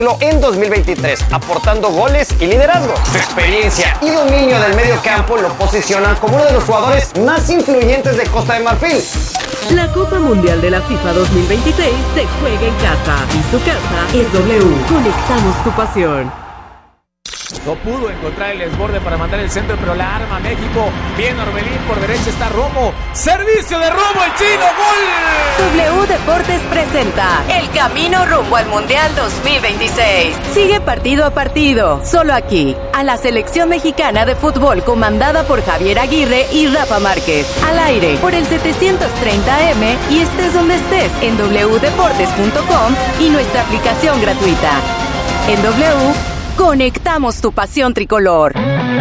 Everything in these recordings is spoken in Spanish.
en 2023, aportando goles y liderazgo. Su experiencia y dominio del medio campo lo posicionan como uno de los jugadores más influyentes de Costa de Marfil. La Copa Mundial de la FIFA 2026 se juega en casa y su casa es W. Conectamos tu pasión. No pudo encontrar el desborde para mandar el centro, pero la arma México. Bien Orbelín, por derecha está Romo. Servicio de Romo, el chino, ¡gol! W Deportes presenta el camino rumbo al Mundial 2026. Sigue partido a partido, solo aquí, a la selección mexicana de fútbol comandada por Javier Aguirre y Rafa Márquez. Al aire, por el 730M y estés donde estés, en wdeportes.com y nuestra aplicación gratuita. En W, conectamos tu pasión tricolor.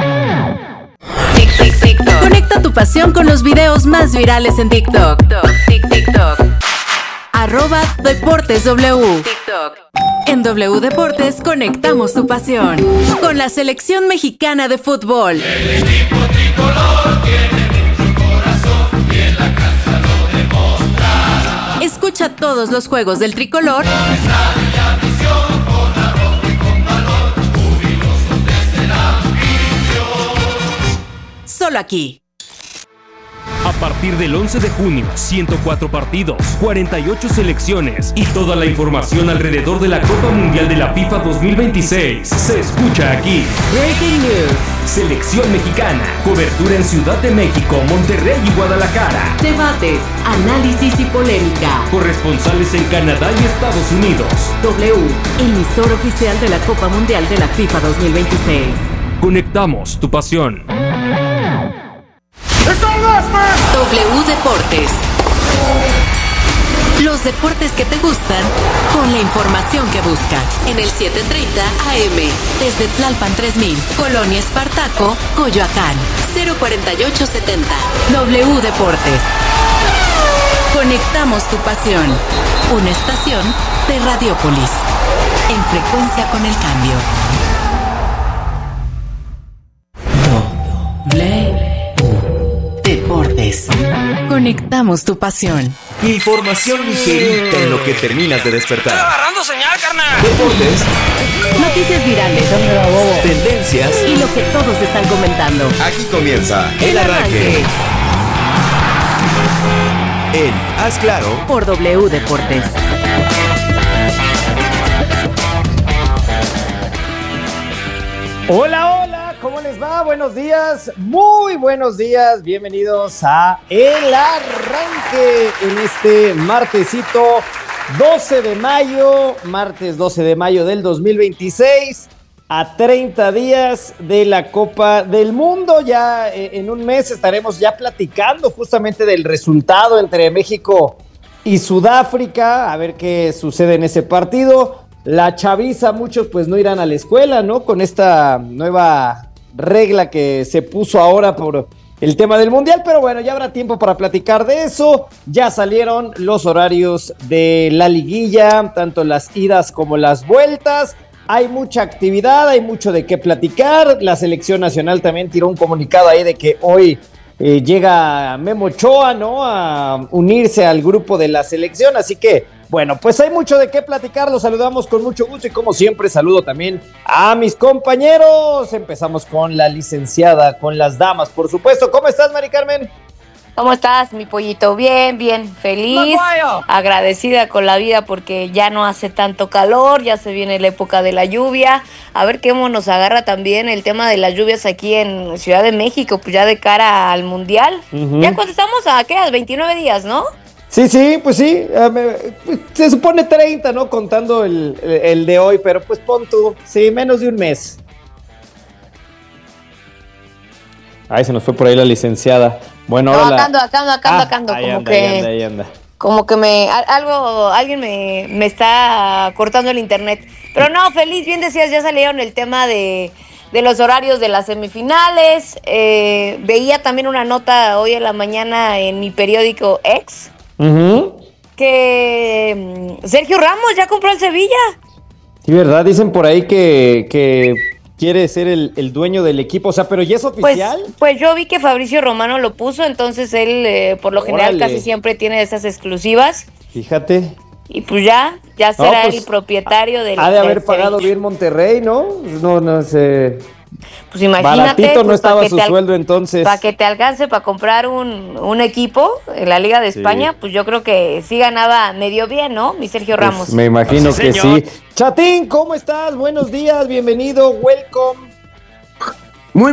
TikTok. Conecta tu pasión con los videos más virales en TikTok. TikTok. @DeportesW. TikTok. En W Deportes conectamos tu pasión con la selección mexicana de fútbol. El equipo tricolor tiene mucho corazón y en la cancha lo demostrará. Escucha todos los juegos del tricolor. Solo aquí. A partir del 11 de junio, 104 partidos, 48 selecciones y toda la información alrededor de la Copa Mundial de la FIFA 2026 se escucha aquí. Breaking News. Selección mexicana, cobertura en Ciudad de México, Monterrey y Guadalajara. Debates, análisis y polémica. Corresponsales en Canadá y Estados Unidos. W, emisor oficial de la Copa Mundial de la FIFA 2026. Conectamos tu pasión. W Deportes. Los deportes que te gustan con la información que buscas. En el 730 AM. Desde Tlalpan 3000. Colonia Espartaco, Coyoacán. 04870. W Deportes. Conectamos tu pasión. Una estación de Radiópolis. En frecuencia con el cambio. Deportes. Conectamos tu pasión. Información ligerita en lo que terminas de despertar. ¡Estoy agarrando señal, carnal! Deportes. Noticias virales. Tendencias. Y lo que todos están comentando. Aquí comienza el arranque. En Haz Claro por W Deportes. Hola, ¿cómo les va? Buenos días, muy buenos días, bienvenidos a El Arranque en este martesito 12 de mayo, martes 12 de mayo del 2026, a 30 días de la Copa del Mundo. Ya en un mes estaremos ya platicando justamente del resultado entre México y Sudáfrica, a ver qué sucede en ese partido. La chaviza, muchos pues no irán a la escuela, ¿no? Con esta nueva regla que se puso ahora por el tema del Mundial, pero bueno, ya habrá tiempo para platicar de eso. Ya salieron los horarios de la liguilla, tanto las idas como las vueltas. Hay mucha actividad, hay mucho de qué platicar. La selección nacional también tiró un comunicado ahí de que hoy llega Memo Ochoa, ¿no? A unirse al grupo de la selección, así que bueno, pues hay mucho de qué platicar, los saludamos con mucho gusto y como siempre saludo también a mis compañeros. Empezamos con la licenciada, con las damas, por supuesto. ¿Cómo estás, Mari Carmen? ¿Cómo estás, mi pollito? Bien, feliz, agradecida con la vida porque ya no hace tanto calor, ya se viene la época de la lluvia. A ver cómo nos agarra también el tema de las lluvias aquí en Ciudad de México, pues ya de cara al Mundial. Ya cuando estamos a 29 días, ¿no? Sí, pues sí, se supone 30, ¿no? Contando el de hoy, pero pues pon tú, sí, menos de un mes. Ay, se nos fue por ahí la licenciada. Bueno, no, ahora acá ando, ahí anda. Como que alguien me está cortando el internet. Pero no, feliz, bien decías, ya salieron el tema de los horarios de las semifinales. Veía también una nota hoy en la mañana en mi periódico X. Que Sergio Ramos ya compró el Sevilla. Sí, ¿verdad? Dicen por ahí que quiere ser el dueño del equipo, o sea, pero ¿ya es oficial? Pues yo vi que Fabricio Romano lo puso, entonces él por lo general casi siempre tiene esas exclusivas. Fíjate. y pues ya será el propietario del. Ha de haber pagado bien Monterrey, ¿no? No sé. Pues imagínate. Baratito no estaba su sueldo entonces. Para que te alcance para comprar un equipo en la Liga de España, pues yo creo que sí ganaba medio bien, ¿no? Mi Sergio Ramos. Pues me imagino que sí. Chatín, ¿cómo estás? Buenos días, bienvenido, welcome. Muy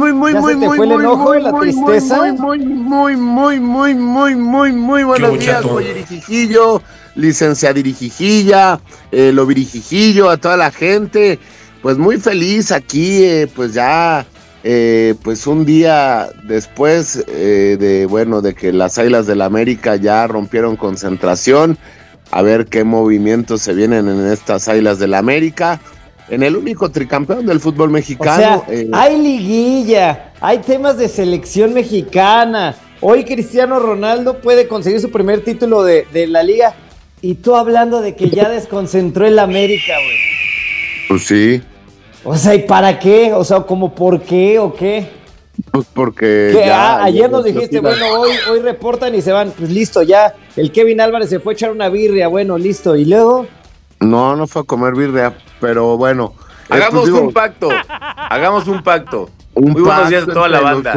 buenos días, Oyerijijillo, licenciadirijijilla, Lovirijijillo, a toda la gente. Pues muy feliz aquí, pues ya, pues un día después de que las Águilas del América ya rompieron concentración, a ver qué movimientos se vienen en estas Águilas del América. En el único tricampeón del fútbol mexicano. O sea, hay liguilla, hay temas de selección mexicana. Hoy Cristiano Ronaldo puede conseguir su primer título de la liga. Y tú hablando de que ya desconcentró el América, güey. Pues sí. O sea, ¿y para qué? O sea, ¿como por qué o qué? Pues porque ayer nos dijiste, bueno, hoy reportan y se van. Pues listo, ya. El Kevin Álvarez se fue a echar una birria, bueno, listo. ¿Y luego? No fue a comer birria, pero bueno. Hagamos un pacto. Muy buenos días a toda la banda.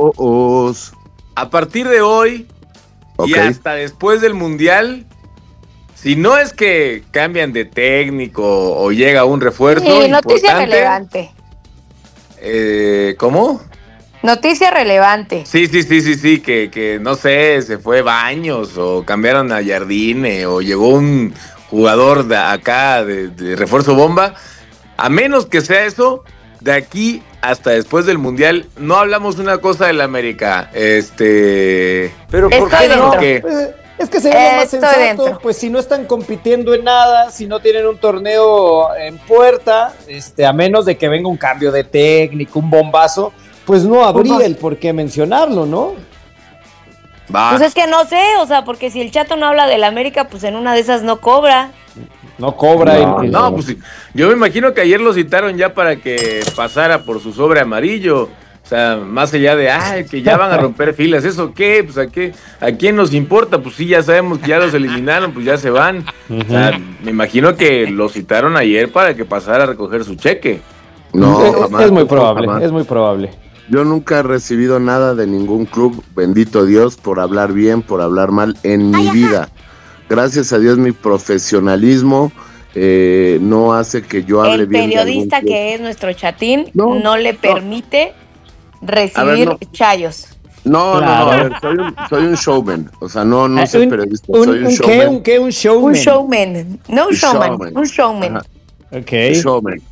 A partir de hoy y hasta después del Mundial, si no es que cambian de técnico o llega un refuerzo noticia relevante. ¿Cómo? Noticia relevante. Sí, que no sé, se fue Baños o cambiaron a Jardine o llegó un jugador de acá de refuerzo bomba. A menos que sea eso, de aquí hasta después del Mundial no hablamos una cosa del América. Pero ¿por qué no? Pues, es que sería lo más sensato, pues si no están compitiendo en nada, si no tienen un torneo en puerta, a menos de que venga un cambio de técnico, un bombazo, pues no habría el por qué mencionarlo, ¿no? Pues es que no sé, o sea, porque si el Chato no habla del América, pues en una de esas no cobra. No cobra. No, pues yo me imagino que ayer lo citaron ya para que pasara por su sobre amarillo. O sea, más allá de, que ya van a romper filas, ¿eso qué? Pues ¿a quién nos importa? Pues sí, ya sabemos que ya los eliminaron, pues ya se van. O sea, me imagino que lo citaron ayer para que pasara a recoger su cheque. No, es muy probable. Yo nunca he recibido nada de ningún club, bendito Dios, por hablar bien, por hablar mal en mi vida. Gracias a Dios mi profesionalismo no hace que yo hable bien. El periodista que es nuestro Chatín no le permite recibir chayos. No, a ver, soy un showman, o sea, no soy periodista, soy un showman. ¿Qué? ¿Un showman? Un showman, no un showman, un showman. Ajá. Un showman,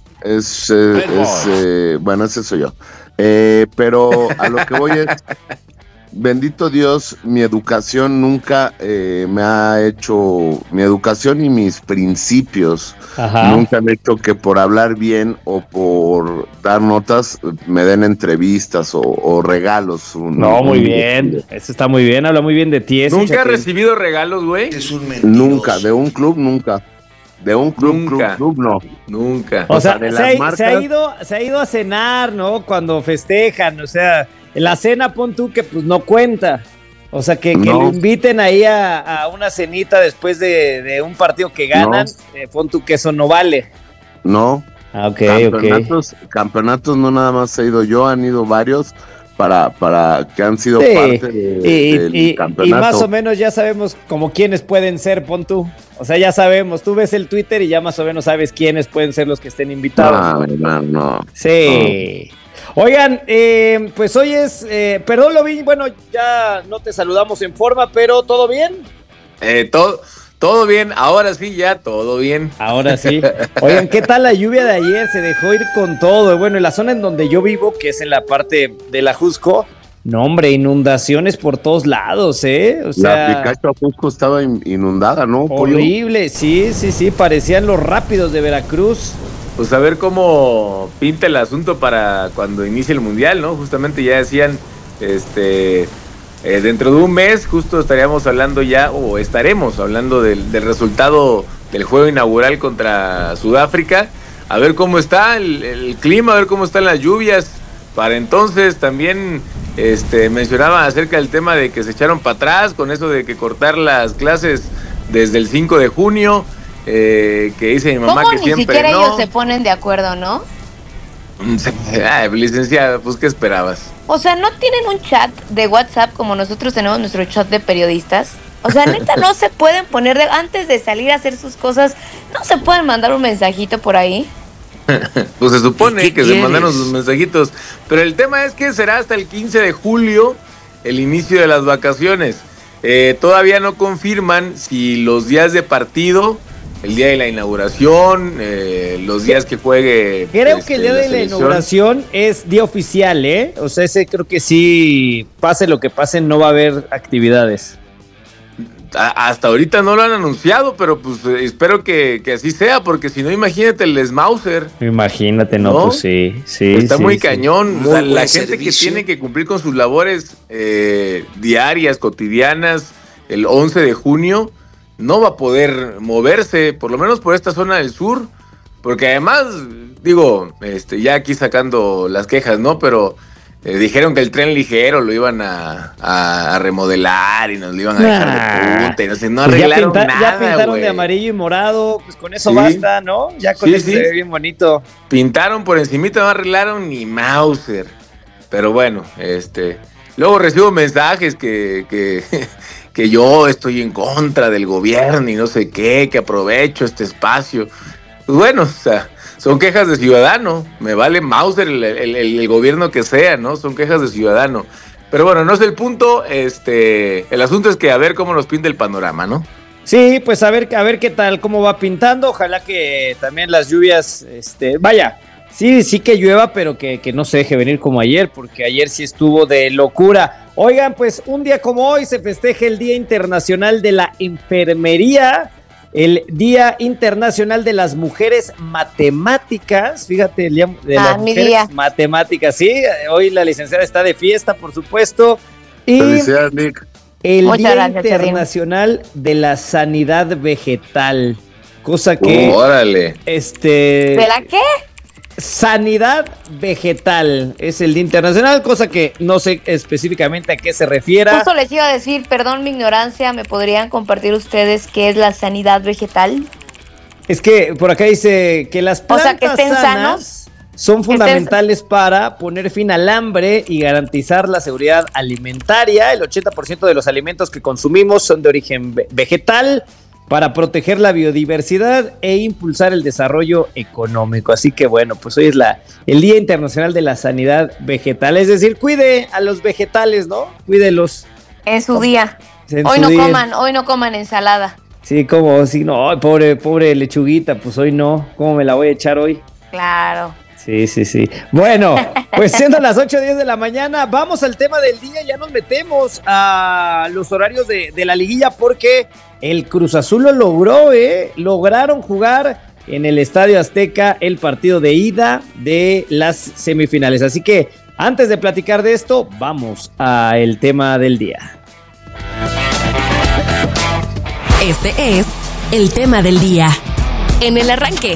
bueno, ese soy yo. Pero a lo que voy es, bendito Dios, mi educación nunca me ha hecho, mi educación y mis principios nunca han hecho que por hablar bien o por dar notas me den entrevistas o regalos. Muy bien, eso está muy bien, habla muy bien de ti. ¿Nunca has recibido regalos, güey? Nunca, de un club nunca. De un club no. Nunca. O sea, se ha ido a cenar, ¿no? Cuando festejan, o sea, la cena pon tú que pues no cuenta. O sea, que lo inviten ahí a una cenita después de un partido que ganan, pon tú que eso no vale. No. Ok. Campeonatos no nada más he ido yo, han ido varios para que han sido parte del campeonato. Y más o menos ya sabemos como quiénes pueden ser, pon tú. O sea, ya sabemos, tú ves el Twitter y ya más o menos sabes quiénes pueden ser los que estén invitados. No. Sí. No. Oigan, pues hoy es, perdón Lovín, bueno, ya no te saludamos en forma, pero ¿todo bien? Todo bien, ahora sí, ya todo bien. Ahora sí. Oigan, ¿qué tal la lluvia de ayer? Se dejó ir con todo. Bueno, en la zona en donde yo vivo, que es en la parte de la Jusco, no hombre, inundaciones por todos lados, O sea, la Picacho Jusco estaba inundada, ¿no? Horrible, sí, parecían los Rápidos de Veracruz. Pues a ver cómo pinta el asunto para cuando inicie el Mundial, ¿no? Justamente ya decían, dentro de un mes justo estaríamos hablando ya, o estaremos hablando del resultado del juego inaugural contra Sudáfrica, a ver cómo está el clima, a ver cómo están las lluvias. Para entonces también mencionaba acerca del tema de que se echaron para atrás con eso de que cortar las clases desde el 5 de junio, que dice mi mamá ¿Cómo que ni siempre siquiera no. ellos se ponen de acuerdo, no? Ay, licenciada, pues ¿qué esperabas? O sea, ¿no tienen un chat de WhatsApp como nosotros tenemos nuestro chat de periodistas? O sea, neta, no se pueden poner antes de salir a hacer sus cosas, no se pueden mandar un mensajito por ahí. Pues se supone que se mandaron sus mensajitos, pero el tema es que será hasta el 15 de julio el inicio de las vacaciones. Todavía no confirman si los días de partido, el día de la inauguración, los días que juegue. Creo que el día de la inauguración es día oficial, ¿eh? O sea, ese creo que sí, pase lo que pase, no va a haber actividades. Hasta ahorita no lo han anunciado, pero pues espero que así sea, porque si no, imagínate el Smauser. Imagínate, no, pues sí. Está sí, muy sí. cañón. Muy La buen gente servicio. que tiene que cumplir con sus labores diarias, cotidianas, el 11 de junio, no va a poder moverse, por lo menos por esta zona del sur, porque además, digo, ya aquí sacando las quejas, ¿no? Pero dijeron que el tren ligero lo iban a remodelar y nos lo iban a dejar de punta y no sé, no Pues arreglaron nada, ya pintaron güey. de amarillo y morado, pues con eso Sí. basta, ¿no? Ya con Sí, eso sí. se ve bien bonito. Pintaron por encimita, no arreglaron ni Mauser. Pero bueno, luego recibo mensajes que yo estoy en contra del gobierno y no sé qué, que aprovecho este espacio. Pues bueno, o sea, son quejas de ciudadano. Me vale Mauser el gobierno que sea, ¿no? Son quejas de ciudadano. Pero bueno, no es el punto. El asunto es que a ver cómo nos pinta el panorama, ¿no? Sí, pues a ver qué tal, cómo va pintando. Ojalá que también las lluvias, vaya, sí que llueva, pero que no se deje venir como ayer, porque ayer sí estuvo de locura. Oigan, pues un día como hoy se festeja el Día Internacional de la Enfermería, el Día Internacional de las Mujeres Matemáticas, fíjate, el Día de las mi Mujeres día. Matemáticas, sí, hoy la licenciada está de fiesta, por supuesto, y Felicidades, Nick. el Muchas Día gracias, Internacional de la Sanidad Vegetal, cosa que, Órale. ¿De la qué? Sanidad Vegetal es el Día Internacional, cosa que no sé específicamente a qué se refiera. Justo les iba a decir, perdón mi ignorancia, ¿me podrían compartir ustedes qué es la sanidad vegetal? Es que por acá dice que las O plantas sea, que estén sanas sanos. son fundamentales para poner fin al hambre y garantizar la seguridad alimentaria. El 80% de los alimentos que consumimos son de origen vegetal, para proteger la biodiversidad e impulsar el desarrollo económico. Así que bueno, pues hoy es el Día Internacional de la Sanidad Vegetal. Es decir, cuide a los vegetales, ¿no? Cuídelos. En su día. En Hoy su no día. coman ensalada. Sí, como si no, ay, pobre lechuguita, pues hoy no. ¿Cómo me la voy a echar hoy? Claro. Sí. Bueno, pues siendo las 8:10 de la mañana, vamos al tema del día. Ya nos metemos a los horarios de la liguilla porque el Cruz Azul lo logró, lograron jugar en el Estadio Azteca el partido de ida de las semifinales. Así que antes de platicar de esto, vamos al tema del día. Este es el tema del día. En el arranque.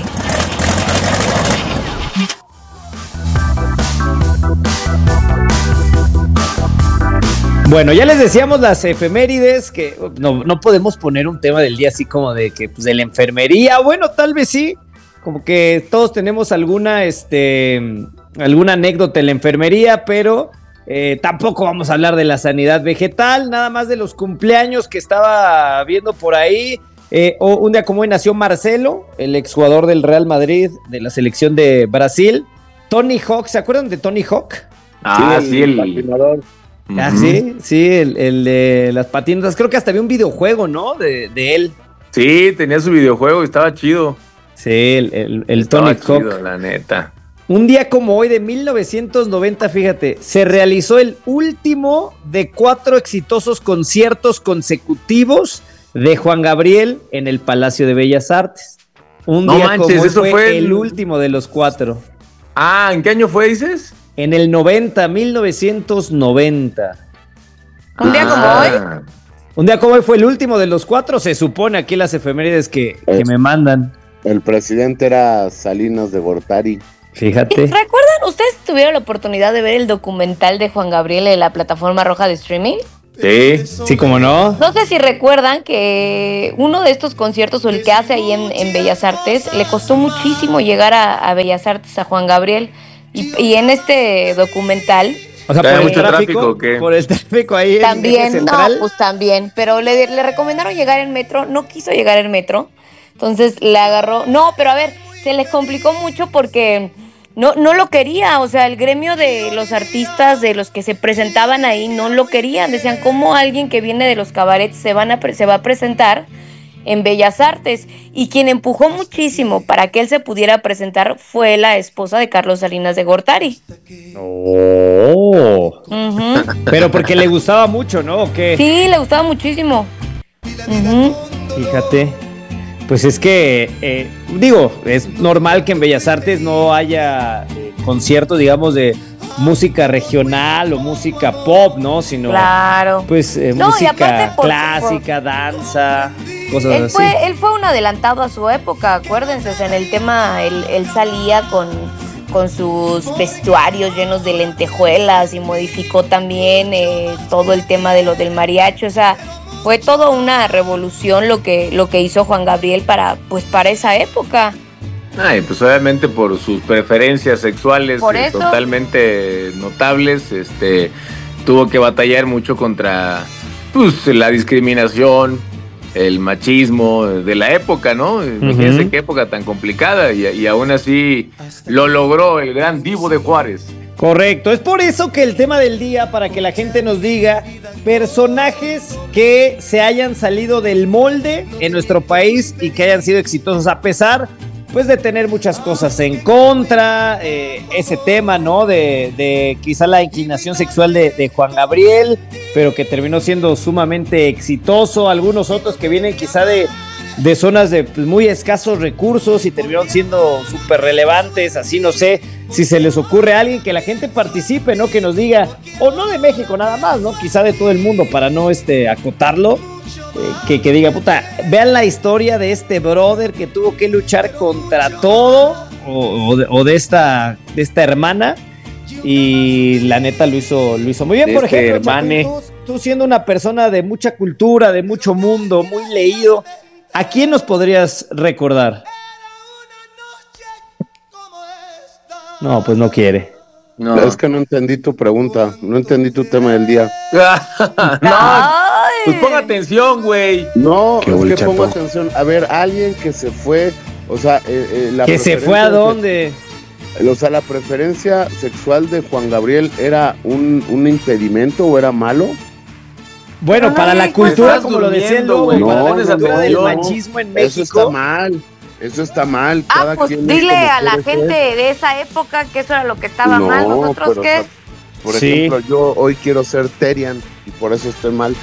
Bueno, ya les decíamos las efemérides, que no podemos poner un tema del día así como de que pues de la enfermería. Bueno, tal vez sí, como que todos tenemos alguna anécdota en la enfermería, pero tampoco vamos a hablar de la sanidad vegetal, nada más de los cumpleaños que estaba viendo por ahí. Un día como hoy nació Marcelo, el exjugador del Real Madrid, de la selección de Brasil. Tony Hawk, ¿se acuerdan de Tony Hawk? Ah, sí, el patinador. Ah, sí, el de las patinetas. Creo que hasta había un videojuego, ¿no? De él. Sí, tenía su videojuego y estaba chido. Sí, el Estaba Tony chido, Hawk. la neta. Un día como hoy de 1990, fíjate, se realizó el último de 4 exitosos conciertos consecutivos de Juan Gabriel en el Palacio de Bellas Artes. Un No día manches, como hoy eso fue fue el último de los 4. Ah, ¿en qué año fue, dices? En el 1990. Un día como hoy. Un día como hoy fue el último de los 4, se supone aquí las efemérides que me mandan. El presidente era Salinas de Gortari. Fíjate. ¿Recuerdan? ¿Ustedes tuvieron la oportunidad de ver el documental de Juan Gabriel en la plataforma roja de streaming? Sí, ¿cómo no? No sé si recuerdan que uno de estos conciertos, o el que hace ahí en Bellas Artes, le costó muchísimo llegar a Bellas Artes a Juan Gabriel. Y en este documental... O sea, por el tráfico, por el tráfico ahí también, en Central. No, pues también, pero le recomendaron llegar en metro, no quiso llegar en metro, entonces le agarró, no, pero a ver, se les complicó mucho porque no lo quería, o sea, el gremio de los artistas, de los que se presentaban ahí, no lo querían, decían, ¿cómo alguien que viene de los cabarets se va a presentar en Bellas Artes? Y quien empujó muchísimo para que él se pudiera presentar fue la esposa de Carlos Salinas de Gortari. Oh. Uh-huh. Pero porque le gustaba mucho, ¿no? ¿O qué? Sí, le gustaba muchísimo. Uh-huh. Fíjate. Pues es que, es normal que en Bellas Artes no haya conciertos, digamos, de música regional o música pop, ¿no? Sino, claro. Pues, música clásica, danza, cosas así. Él fue un adelantado a su época, acuérdense, o sea, en el tema, él salía con sus vestuarios llenos de lentejuelas y modificó también todo el tema de lo del mariachi, o sea, fue toda una revolución lo que hizo Juan Gabriel para esa época. Ay, pues obviamente por sus preferencias sexuales totalmente notables, tuvo que batallar mucho contra pues la discriminación, el machismo de la época, ¿no? Imagínense qué época tan complicada y aún así lo logró el gran Divo de Juárez. Correcto, es por eso que el tema del día, para que la gente nos diga personajes que se hayan salido del molde en nuestro país y que hayan sido exitosos a pesar pues de tener muchas cosas en contra, ese tema, ¿no? De quizá la inclinación sexual de Juan Gabriel, pero que terminó siendo sumamente exitoso. Algunos otros que vienen quizá de zonas de pues, muy escasos recursos y terminaron siendo súper relevantes. Así no sé si se les ocurre a alguien que la gente participe, ¿no? Que nos diga, o no de México nada más, ¿no? Quizá de todo el mundo para no acotarlo. Que diga, puta, vean la historia de este brother que tuvo que luchar contra todo o de esta hermana y la neta lo hizo muy bien. Por ejemplo, Chapi, tú siendo una persona de mucha cultura, de mucho mundo, muy leído, ¿a quién nos podrías recordar? No, pues no quiere. No. Es que no entendí tu pregunta, no entendí tu tema del día. No, pues ponga atención, güey. No, es que pongo atención. A ver, alguien que se fue, o sea, la ¿que se fue a dónde? O sea, la preferencia sexual de Juan Gabriel era un impedimento o era malo. Bueno, para la cultura, como lo decía el Lugo, para la cultura del machismo en México. Eso está mal. Pues dile a la gente de esa época que eso era lo que estaba mal. ¿Nosotros qué? Por ejemplo, yo hoy quiero ser Terian y por eso estoy mal.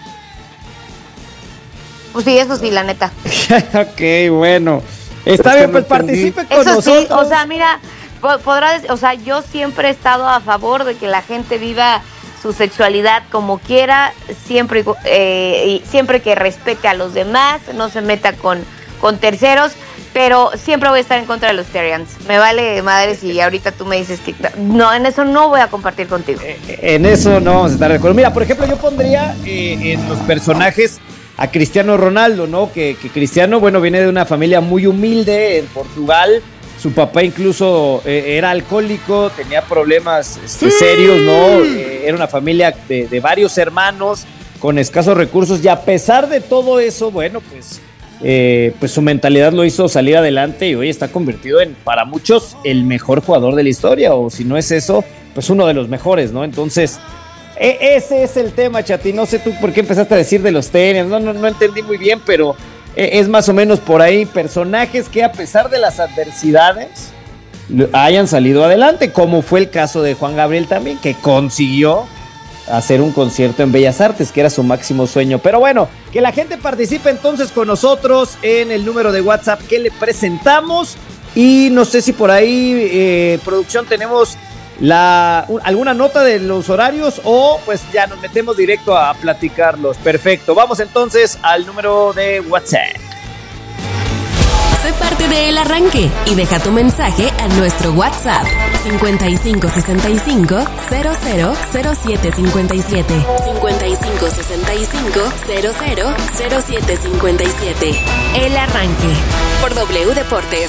Pues sí, eso sí, la neta. Ok, bueno. Está bien, pues participe con nosotros. Eso sí, o sea, mira, yo siempre he estado a favor de que la gente viva su sexualidad como quiera, siempre que respete a los demás, no se meta con terceros, pero siempre voy a estar en contra de los Terians. Me vale madre si ahorita tú me dices que no, en eso no voy a compartir contigo. En eso no vamos a estar de acuerdo. Mira, por ejemplo, yo pondría en los personajes a Cristiano Ronaldo, ¿no? Que Cristiano, bueno, viene de una familia muy humilde en Portugal. Su papá incluso era alcohólico, tenía problemas serios, ¿no? Era una familia de varios hermanos con escasos recursos y a pesar de todo eso, bueno, pues su mentalidad lo hizo salir adelante y hoy está convertido en, para muchos, el mejor jugador de la historia, o si no es eso, pues uno de los mejores, ¿no? Entonces, ese es el tema, Chati. No sé tú por qué empezaste a decir de los tenis, no entendí muy bien, pero es más o menos por ahí, personajes que a pesar de las adversidades hayan salido adelante, como fue el caso de Juan Gabriel también, que consiguió hacer un concierto en Bellas Artes, que era su máximo sueño. Pero bueno, que la gente participe entonces con nosotros en el número de WhatsApp que le presentamos. Y no sé si por ahí, producción, tenemos alguna nota de los horarios o pues ya nos metemos directo a platicarlos. Perfecto, vamos entonces al número de WhatsApp. Sé parte de El Arranque y deja tu mensaje a nuestro WhatsApp 5565 000757 5565 000757. El Arranque por W Deportes.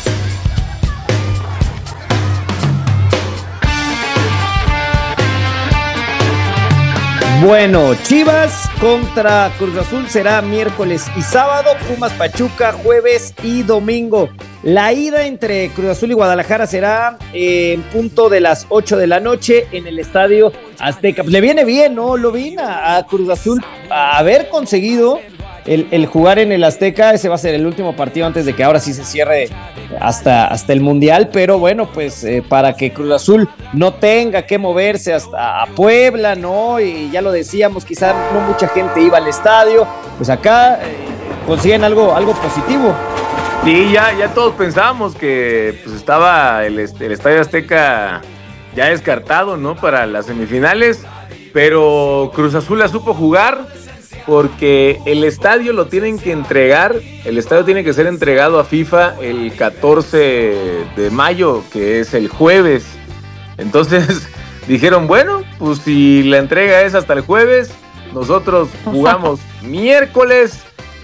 Bueno, Chivas contra Cruz Azul será miércoles y sábado, Pumas Pachuca jueves y domingo. La ida entre Cruz Azul y Guadalajara será en punto de las 8 de la noche en el Estadio Azteca. Pues le viene bien, ¿no, Lovín? A Cruz Azul a haber conseguido el jugar en el Azteca. Ese va a ser el último partido antes de que ahora sí se cierre hasta el Mundial, pero bueno, pues para que Cruz Azul no tenga que moverse hasta a Puebla, ¿no? Y ya lo decíamos, quizás no mucha gente iba al estadio, pues acá consiguen algo positivo. Sí, ya todos pensábamos que pues estaba el Estadio Azteca ya descartado, ¿no? Para las semifinales, pero Cruz Azul la supo jugar porque el estadio lo tienen que entregar, el estadio tiene que ser entregado a FIFA el 14 de mayo, que es el jueves. Entonces dijeron, bueno, pues si la entrega es hasta el jueves, nosotros jugamos miércoles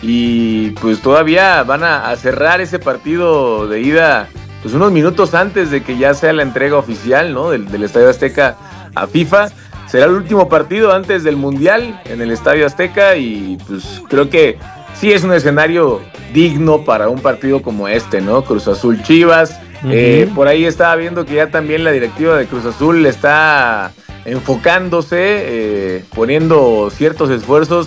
y pues todavía van a cerrar ese partido de ida pues unos minutos antes de que ya sea la entrega oficial, ¿no? del Estadio Azteca a FIFA. Será el último partido antes del Mundial en el Estadio Azteca y pues creo que sí es un escenario digno para un partido como este, ¿no? Cruz Azul Chivas. Por ahí estaba viendo que ya también la directiva de Cruz Azul está enfocándose, poniendo ciertos esfuerzos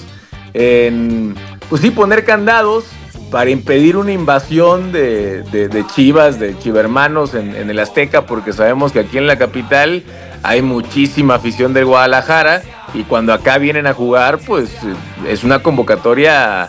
en, pues sí, poner candados para impedir una invasión de Chivas, de chivermanos en el Azteca, porque sabemos que aquí en la capital hay muchísima afición del Guadalajara y cuando acá vienen a jugar, pues es una convocatoria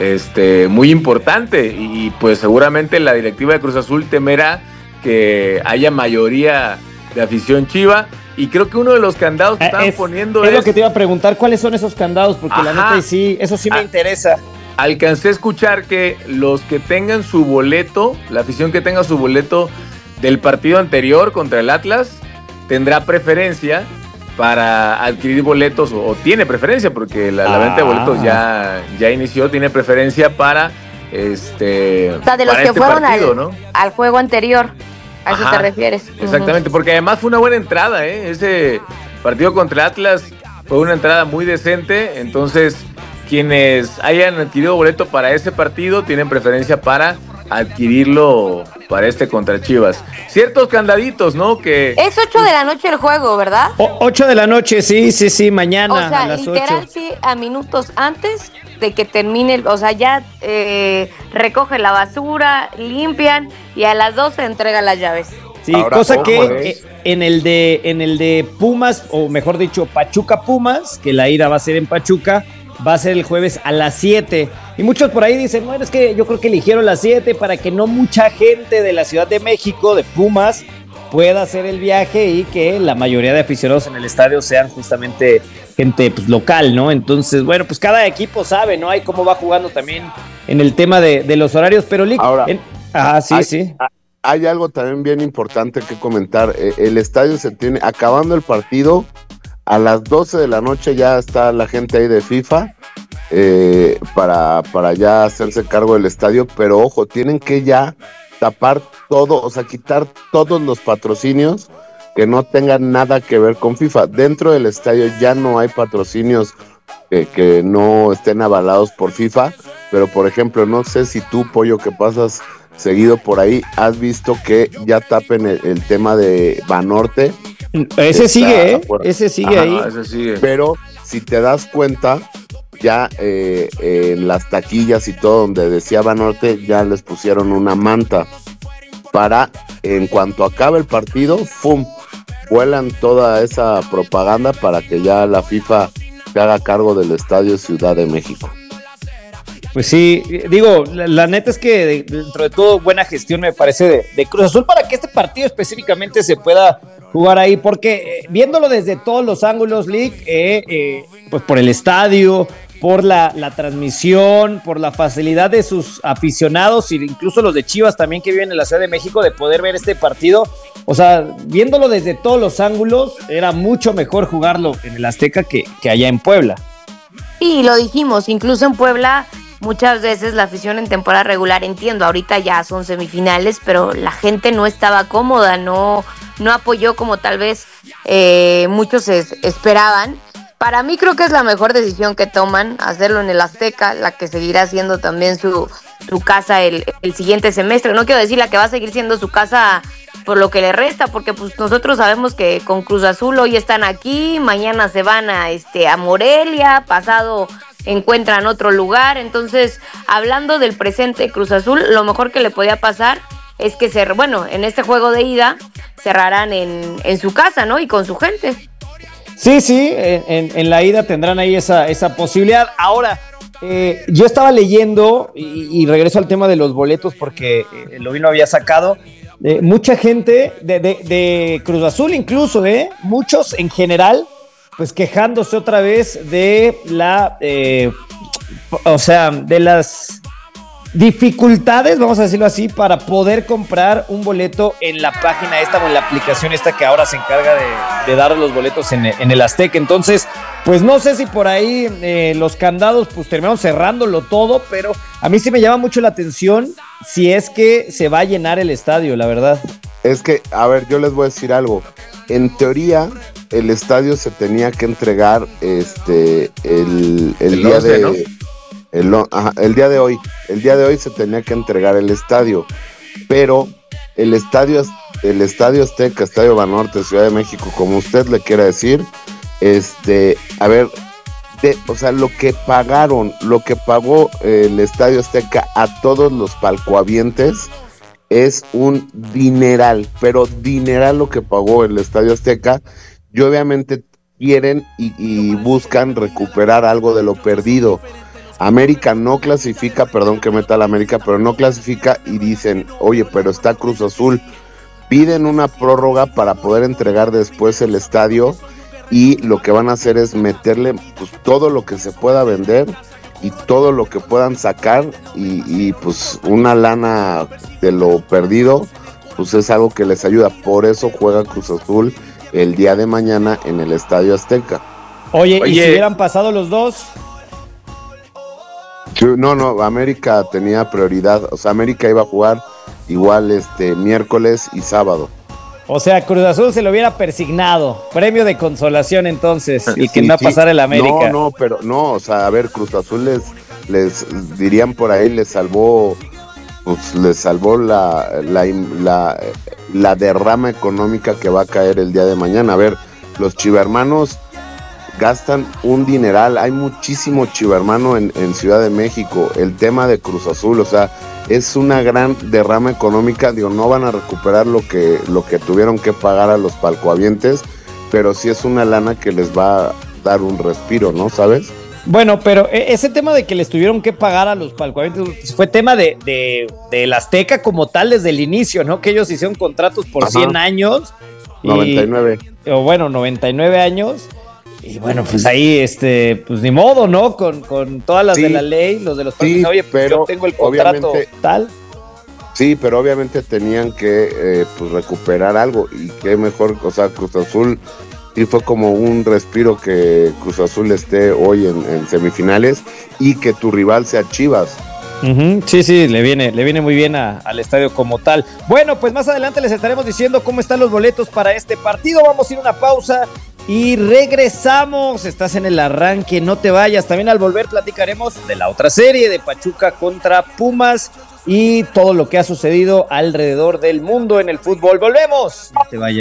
muy importante y pues seguramente la directiva de Cruz Azul temerá que haya mayoría de afición chiva y creo que uno de los candados que estaban poniendo es lo que te iba a preguntar, ¿cuáles son esos candados? Porque la neta sí, eso sí me interesa. Alcancé a escuchar que los que tengan su boleto, la afición que tenga su boleto del partido anterior contra el Atlas, tendrá preferencia para adquirir boletos, o tiene preferencia, porque la venta de boletos ya inició, tiene preferencia para o sea, de los que fueron partido, ¿no? Al juego anterior, ¿a eso te refieres? Exactamente, porque además fue una buena entrada, ese partido contra el Atlas fue una entrada muy decente, entonces quienes hayan adquirido boleto para ese partido tienen preferencia para adquirirlo para contra Chivas. Ciertos candaditos, ¿no? Que es 8 de la noche el juego, ¿verdad? 8 de la noche, sí, mañana o sea, a las 8. Literal, sí, a minutos antes de que termine, o sea, ya recoge la basura, limpian y a las 12 entrega las llaves. Sí, ahora, cosa que en el de Pumas, o mejor dicho, Pachuca Pumas, que la ida va a ser en Pachuca, va a ser el jueves a las 7. Y muchos por ahí dicen, bueno, es que yo creo que eligieron las 7 para que no mucha gente de la Ciudad de México, de Pumas, pueda hacer el viaje y que la mayoría de aficionados en el estadio sean justamente gente pues, local, ¿no? Entonces, bueno, pues cada equipo sabe, ¿no? Hay cómo va jugando también en el tema de los horarios, pero ahora, sí. Hay algo también bien importante que comentar. El estadio se tiene, acabando el partido, a las 12 de la noche ya está la gente ahí de FIFA para ya hacerse cargo del estadio, pero ojo, tienen que ya tapar todo, o sea, quitar todos los patrocinios que no tengan nada que ver con FIFA. Dentro del estadio ya no hay patrocinios que no estén avalados por FIFA, pero por ejemplo, no sé si tú, Pollo, que pasas seguido por ahí, has visto que ya tapen el tema de Banorte. Ese sigue, ese sigue ahí. Ese sigue. Pero si te das cuenta, ya en las taquillas y todo donde decía Banorte, ya les pusieron una manta para, en cuanto acabe el partido, ¡fum!, vuelan toda esa propaganda para que ya la FIFA se haga cargo del Estadio Ciudad de México. Pues sí, digo, la neta es que dentro de todo buena gestión me parece de Cruz Azul para que este partido específicamente se pueda jugar ahí, porque viéndolo desde todos los ángulos, Lick, pues por el estadio, por la transmisión, por la facilidad de sus aficionados, e incluso los de Chivas también que viven en la Ciudad de México, de poder ver este partido. O sea, viéndolo desde todos los ángulos, era mucho mejor jugarlo en el Azteca que allá en Puebla. Y lo dijimos, incluso en Puebla muchas veces la afición en temporada regular, entiendo, ahorita ya son semifinales, pero la gente no estaba cómoda, no apoyó como tal vez muchos esperaban. Para mí creo que es la mejor decisión que toman, hacerlo en el Azteca, la que seguirá siendo también su casa el siguiente semestre. No quiero decir la que va a seguir siendo su casa por lo que le resta, porque pues nosotros sabemos que con Cruz Azul hoy están aquí, mañana se van a Morelia, pasado encuentran otro lugar. Entonces, hablando del presente Cruz Azul, lo mejor que le podía pasar es que en este juego de ida cerrarán en su casa, ¿no? Y con su gente. Sí, en la ida tendrán ahí esa posibilidad. Ahora, yo estaba leyendo, y regreso al tema de los boletos porque lo había sacado, mucha gente de Cruz Azul incluso, muchos en general, pues quejándose otra vez de de las dificultades, vamos a decirlo así, para poder comprar un boleto en la página esta o en la aplicación esta que ahora se encarga de dar los boletos en el Azteca. Entonces, pues no sé si por ahí los candados pues terminaron cerrándolo todo, pero a mí sí me llama mucho la atención si es que se va a llenar el estadio, la verdad. Es que, a ver, yo les voy a decir algo. En teoría, el estadio se tenía que entregar el día 11, ¿no? El día de hoy se tenía que entregar el estadio, pero el estadio Azteca, Estadio Banorte, Ciudad de México, como usted le quiera decir, lo que pagó el Estadio Azteca a todos los palcohabientes es un dineral, pero dineral lo que pagó el Estadio Azteca, y obviamente quieren y buscan recuperar algo de lo perdido. América no clasifica, perdón que meta a la América, pero no clasifica y dicen, oye, pero está Cruz Azul. Piden una prórroga para poder entregar después el estadio y lo que van a hacer es meterle pues todo lo que se pueda vender y todo lo que puedan sacar y pues una lana de lo perdido, pues es algo que les ayuda. Por eso juega Cruz Azul el día de mañana en el Estadio Azteca. Oye, ¿y si hubieran pasado los dos? No, América tenía prioridad, o sea, América iba a jugar igual miércoles y sábado. O sea, Cruz Azul se lo hubiera persignado, premio de consolación entonces, y que no pasara el América. No, o sea, a ver, Cruz Azul les dirían por ahí, les salvó la derrama económica que va a caer el día de mañana. A ver, los chivermanos gastan un dineral, hay muchísimo chivermano en Ciudad de México. El tema de Cruz Azul, o sea, es una gran derrama económica. Digo, no van a recuperar lo que tuvieron que pagar a los palcohabientes, pero sí es una lana que les va a dar un respiro, ¿no? ¿Sabes? Bueno, pero ese tema de que les tuvieron que pagar a los palcohabientes fue tema del Azteca como tal desde el inicio, ¿no? Que ellos hicieron contratos por 100 años. 99. 99 años. Y bueno, pues ahí, pues ni modo, ¿no? Con todas las de la ley, los de los parques, oye, pero yo tengo el contrato tal. Sí, pero obviamente tenían que pues recuperar algo, y qué mejor, o sea, Cruz Azul, sí fue como un respiro que Cruz Azul esté hoy en semifinales y que tu rival sea Chivas. Uh-huh. Sí, le viene muy bien al estadio como tal. Bueno, pues más adelante les estaremos diciendo cómo están los boletos para este partido. Vamos a ir a una pausa y regresamos. Estás en el arranque, no te vayas. También al volver platicaremos de la otra serie de Pachuca contra Pumas y todo lo que ha sucedido alrededor del mundo en el fútbol. Volvemos, no te vayas.